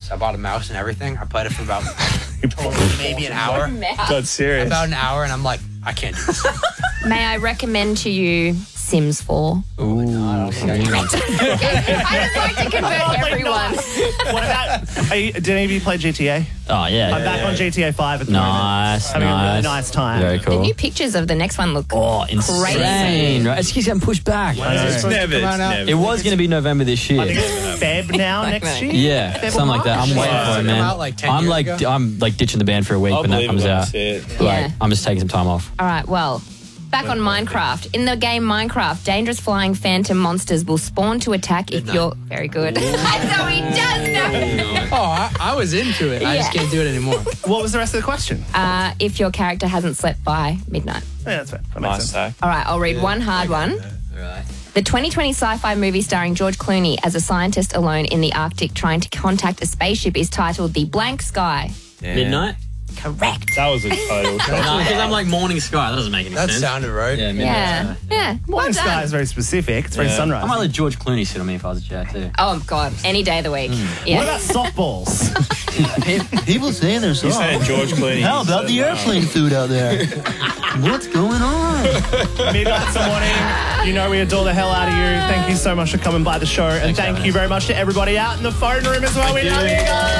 So I bought a mouse and everything. I played it for about maybe an hour. That's serious. About an hour, and I'm like, I can't do this. May I recommend to you Sims 4? Ooh, no, I just like to convert everyone. What about, did any of you play GTA? Oh, yeah. I'm back on GTA 5 at the moment. Nice, Having a really nice time. Very cool. The new pictures of the next one look insane. crazy. Right? It's getting pushed back. It's never. It was going to be November this year. I think it's Feb now next year. Yeah, Feb something like that. I'm waiting for it, man. out like 10 years ago? I'm like ditching the band for a week when that comes out. Like, Yeah. I'm just taking some time off. All right, well, back on Minecraft. In the game Minecraft, dangerous flying phantom monsters will spawn to attack if you're... Very good. That's how he does know. Oh, I was into it. I just can't do it anymore. What was the rest of the question? If your character hasn't slept by midnight. Yeah, that's fair. That makes sense. All right, I'll read one hard one. Right. The 2020 sci-fi movie starring George Clooney as a scientist alone in the Arctic trying to contact a spaceship is titled The Blank Sky. Yeah. Midnight? Correct. That was a total shot. No, because I'm like morning sky. That doesn't make any That sense. sounded right. Yeah, midnight. Yeah. Yeah. Well Morning sky done. is very specific. It's very sunrise. I might let George Clooney sit on me if I was a chat too. Oh, God. Any day of the week. Yeah. What about softballs? People saying there's You're saying George Clooney. How about the airplane food out there? What's going on? Midnight to morning. You know we adore the hell out of you. Thank you so much for coming by the show. And thank you very much to everybody out in the phone room as well. We love you guys.